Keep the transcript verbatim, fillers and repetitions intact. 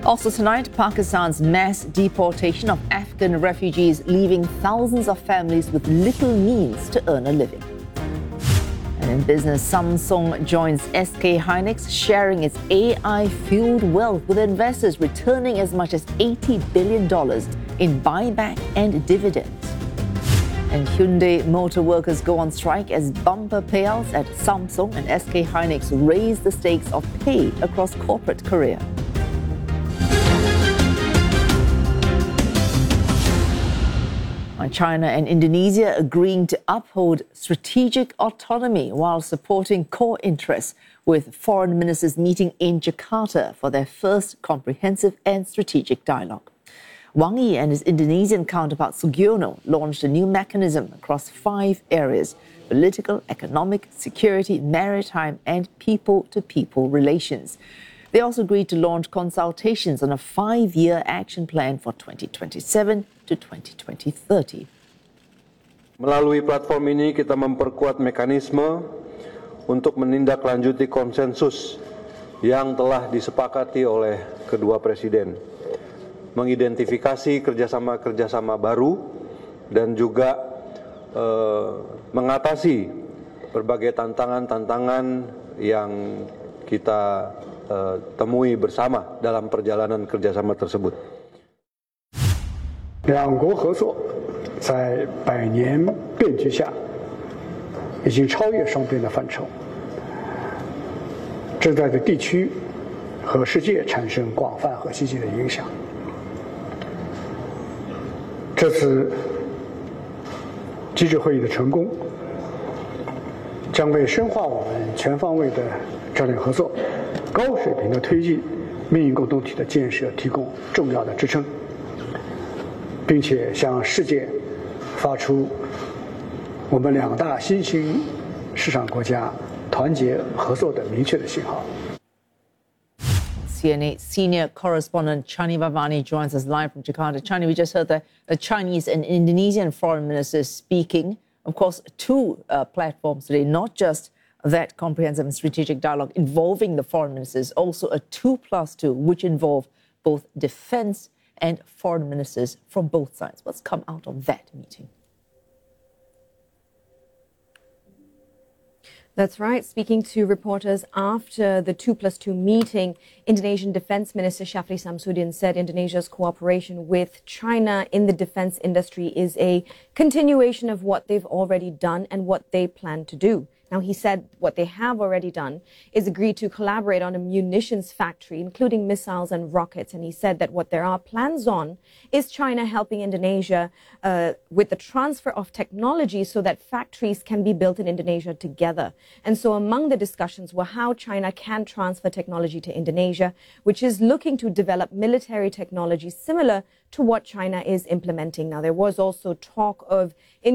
Also tonight, Pakistan's mass deportation of Afghan refugees, leaving thousands of families with little means to earn a living. And in business, Samsung joins S K Hynix, sharing its A I-fueled wealth with investors, returning as much as eighty billion dollars in buyback and dividends. And Hyundai Motor workers go on strike as bumper payouts at Samsung and S K Hynix raise the stakes of pay across corporate Korea. China and Indonesia agreeing to uphold strategic autonomy while supporting core interests, with foreign ministers meeting in Jakarta for their first comprehensive and strategic dialogue. Wang Yi and his Indonesian counterpart Sugiono launched a new mechanism across five areas: political, economic, security, maritime, and people-to-people relations. They also agreed to launch consultations on a five-year action plan for twenty twenty-seven to twenty thirty. Melalui platform ini kita memperkuat mekanisme untuk menindaklanjuti konsensus yang telah disepakati oleh kedua presiden, mengidentifikasi kerjasama-kerjasama baru dan juga eh, mengatasi berbagai tantangan-tantangan yang kita eh, temui bersama dalam perjalanan kerjasama tersebut. 两国合作在百年变局下已经超越双边的范畴，正在对地区和世界产生广泛和积极的影响。这次机制会议的成功，将为深化我们全方位的战略合作、高水平的推进命运共同体的建设提供重要的支撑，并且向世界发出我们两大新兴市场国家团结合作的明确的信号。 C N A senior correspondent Chani Vavani joins us live from Jakarta. Chani, we just heard the, the Chinese and Indonesian foreign ministers speaking. Of course, two uh, platforms today, not just that comprehensive and strategic dialogue involving the foreign ministers, also a two plus two, which involved both defense and foreign ministers from both sides. What's come out of that meeting? That's right. Speaking to reporters after the two plus two meeting, Indonesian Defense Minister Shafri Samsudin said Indonesia's cooperation with China in the defense industry is a continuation of what they've already done and what they plan to do. Now, he said what they have already done is agreed to collaborate on a munitions factory, including missiles and rockets. And he said that what there are plans on is China helping Indonesia uh, with the transfer of technology so that factories can be built in Indonesia together. And so among the discussions were how China can transfer technology to Indonesia, which is looking to develop military technology similar to what China is implementing. Now, there was also talk of